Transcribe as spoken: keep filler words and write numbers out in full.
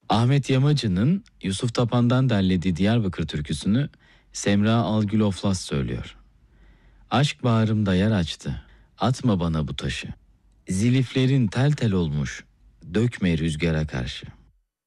Ahmet Yamacı'nın Yusuf Tapan'dan derlediği Diyarbakır türküsünü Semra Algül Oflas söylüyor. Aşk bağrımda yer açtı, atma bana bu taşı. Ziliflerin tel tel olmuş, dökme rüzgara karşı.